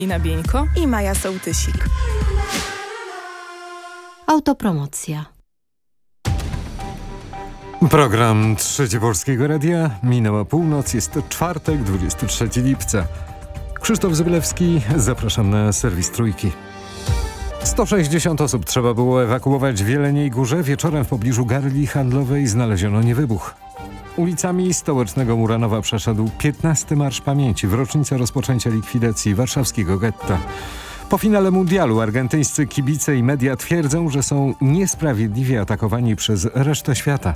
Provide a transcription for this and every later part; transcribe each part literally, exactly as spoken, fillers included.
Ina Bieńko i Maja Sołtysik. Autopromocja. Program Trzecie Polskiego Radia. Minęła północ, jest to czwartek, dwudziestego trzeciego lipca. Krzysztof Zyblewski, zapraszam na serwis Trójki. sto sześćdziesiąt osób trzeba było ewakuować w Jeleniej Górze. Wieczorem w pobliżu galerii handlowej znaleziono niewybuch. Ulicami stołecznego Muranowa przeszedł piętnasty Marsz Pamięci w rocznicę rozpoczęcia likwidacji warszawskiego getta. Po finale mundialu argentyńscy kibice i media twierdzą, że są niesprawiedliwie atakowani przez resztę świata.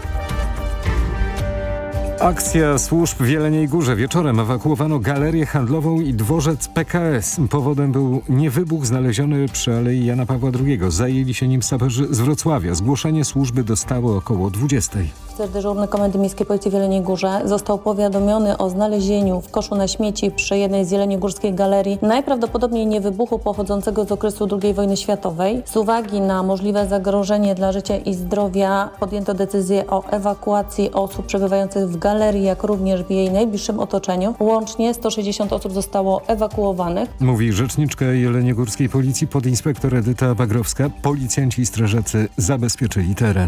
Akcja służb w Jeleniej Górze. Wieczorem ewakuowano galerię handlową i dworzec P K S. Powodem był niewybuch znaleziony przy Alei Jana Pawła drugiego. Zajęli się nim saperzy z Wrocławia. Zgłoszenie służby dostały około dwudziestej. Oficer dyżurny Komendy Miejskiej Policji w Jeleniej Górze został powiadomiony o znalezieniu w koszu na śmieci przy jednej z jeleniogórskiej galerii najprawdopodobniej niewybuchu pochodzącego z okresu drugiej wojny światowej. Z uwagi na możliwe zagrożenie dla życia i zdrowia podjęto decyzję o ewakuacji osób przebywających w galerii, jak również w jej najbliższym otoczeniu. Łącznie sto sześćdziesiąt osób zostało ewakuowanych. Mówi rzeczniczka jeleniogórskiej policji podinspektor Edyta Bagrowska. Policjanci i strażacy zabezpieczyli teren.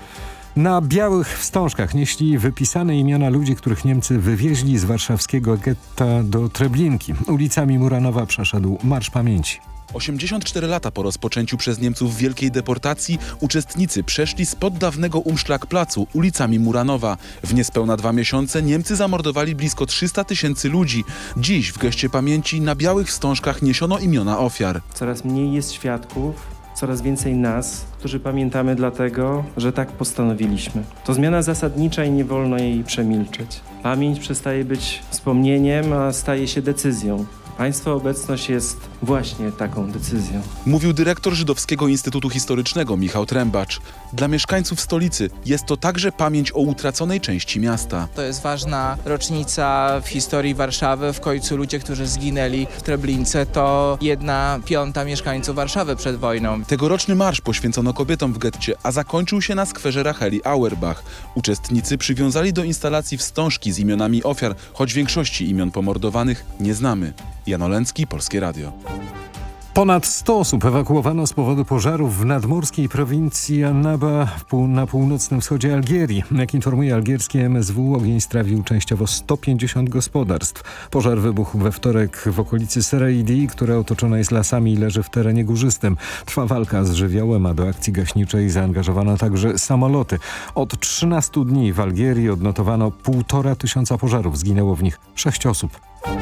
Na białych wstążkach nieśli wypisane imiona ludzi, których Niemcy wywieźli z warszawskiego getta do Treblinki. Ulicami Muranowa przeszedł Marsz Pamięci. osiemdziesiąt cztery lata po rozpoczęciu przez Niemców wielkiej deportacji uczestnicy przeszli spod dawnego Umschlagplacu ulicami Muranowa. W niespełna dwa miesiące Niemcy zamordowali blisko trzysta tysięcy ludzi. Dziś w geście pamięci na białych wstążkach niesiono imiona ofiar. Coraz mniej jest świadków, coraz więcej nas, którzy pamiętamy dlatego, że tak postanowiliśmy. To zmiana zasadnicza i nie wolno jej przemilczeć. Pamięć przestaje być wspomnieniem, a staje się decyzją. Państwa obecność jest właśnie taką decyzją. Mówił dyrektor Żydowskiego Instytutu Historycznego Michał Trębacz. Dla mieszkańców stolicy jest to także pamięć o utraconej części miasta. To jest ważna rocznica w historii Warszawy. W końcu ludzie, którzy zginęli w Treblince, to jedna piąta mieszkańców Warszawy przed wojną. Tegoroczny marsz poświęcono kobietom w getcie, a zakończył się na skwerze Racheli Auerbach. Uczestnicy przywiązali do instalacji wstążki z imionami ofiar, choć większości imion pomordowanych nie znamy. Jan Olęcki, Polskie Radio. Ponad sto osób ewakuowano z powodu pożarów w nadmorskiej prowincji Annaba na północnym wschodzie Algierii. Jak informuje algierskie M S W, ogień strawił częściowo sto pięćdziesiąt gospodarstw. Pożar wybuchł we wtorek w okolicy Seraidi, która otoczona jest lasami i leży w terenie górzystym. Trwa walka z żywiołem, a do akcji gaśniczej zaangażowano także samoloty. Od trzynastu dni w Algierii odnotowano półtora tysiąca pożarów. Zginęło w nich sześć osób.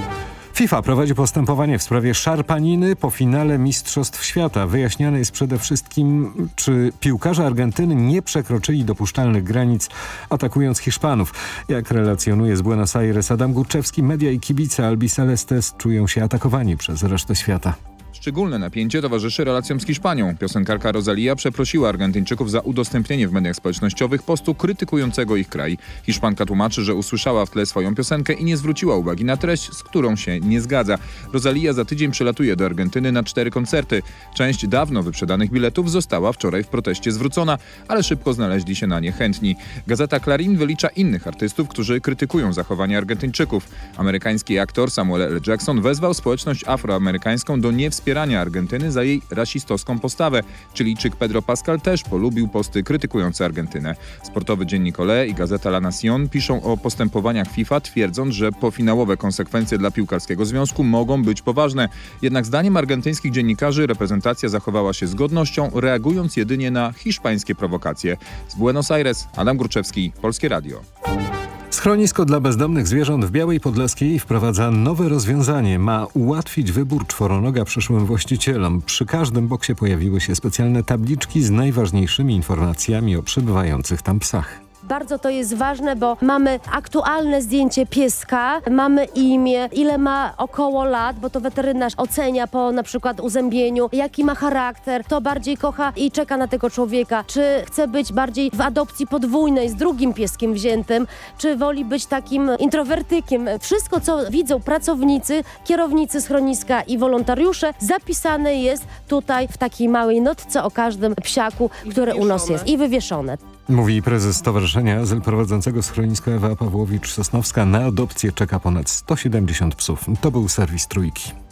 FIFA prowadzi postępowanie w sprawie szarpaniny po finale Mistrzostw Świata. Wyjaśniane jest przede wszystkim, czy piłkarze Argentyny nie przekroczyli dopuszczalnych granic, atakując Hiszpanów. Jak relacjonuje z Buenos Aires Adam Górczewski, media i kibice Albicelestes czują się atakowani przez resztę świata. Szczególne napięcie towarzyszy relacjom z Hiszpanią. Piosenkarka Rosalía przeprosiła Argentyńczyków za udostępnienie w mediach społecznościowych postu krytykującego ich kraj. Hiszpanka tłumaczy, że usłyszała w tle swoją piosenkę i nie zwróciła uwagi na treść, z którą się nie zgadza. Rosalía za tydzień przylatuje do Argentyny na cztery koncerty. Część dawno wyprzedanych biletów została wczoraj w proteście zwrócona, ale szybko znaleźli się na nie chętni. Gazeta Clarín wylicza innych artystów, którzy krytykują zachowanie Argentyńczyków. Amerykański aktor Samuel L. Jackson wezwał społeczność afroamerykańską do niewspierania Argentyny za jej rasistowską postawę. Chilijczyk Pedro Pascal też polubił posty krytykujące Argentynę. Sportowy dziennik Olé i gazeta La Nación piszą o postępowaniach FIFA, twierdząc, że pofinałowe konsekwencje dla piłkarskiego związku mogą być poważne. Jednak zdaniem argentyńskich dziennikarzy reprezentacja zachowała się z godnością, reagując jedynie na hiszpańskie prowokacje. Z Buenos Aires Adam Górczewski, Polskie Radio. Schronisko dla bezdomnych zwierząt w Białej Podlaskiej wprowadza nowe rozwiązanie. Ma ułatwić wybór czworonoga przyszłym właścicielom. Przy każdym boksie pojawiły się specjalne tabliczki z najważniejszymi informacjami o przebywających tam psach. Bardzo to jest ważne, bo mamy aktualne zdjęcie pieska, mamy imię, ile ma około lat, bo to weterynarz ocenia po na przykład uzębieniu, jaki ma charakter, kto bardziej kocha i czeka na tego człowieka, czy chce być bardziej w adopcji podwójnej z drugim pieskiem wziętym, czy woli być takim introwertykiem. Wszystko, co widzą pracownicy, kierownicy schroniska i wolontariusze, zapisane jest tutaj w takiej małej notce o każdym psiaku, które u nas jest i wywieszone. Mówi prezes Stowarzyszenia Azyl prowadzącego schronisko Ewa Pawłowicz-Sosnowska. Na adopcję czeka ponad sto siedemdziesiąt psów. To był serwis Trójki.